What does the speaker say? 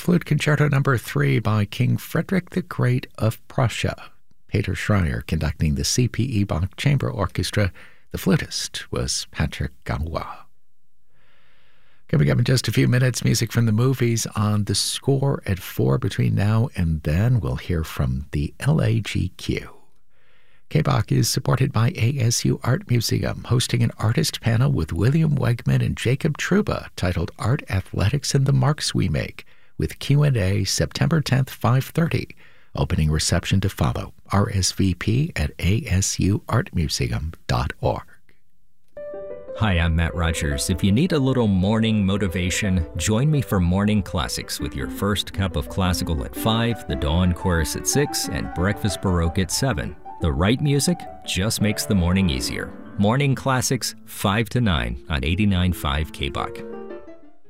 Flute Concerto No. 3 by King Frederick the Great of Prussia. Peter Schreier conducting the C.P.E. Bach Chamber Orchestra. The flutist was Patrick Galois. Coming up in just a few minutes, music from the movies on The Score at 4. Between now and then, we'll hear from the LAGQ. K-Bach is supported by ASU Art Museum, hosting an artist panel with William Wegman and Jacob Truba titled Art, Athletics, and the Marks We Make, with Q&A September 10th, 5:30. Opening reception to follow. RSVP at asuartmuseum.org. Hi, I'm Matt Rogers. If you need a little morning motivation, join me for Morning Classics with your first cup of classical at 5, the Dawn Chorus at 6, and Breakfast Baroque at 7. The right music just makes the morning easier. Morning Classics, 5 to 9 on 89.5 K-Bach.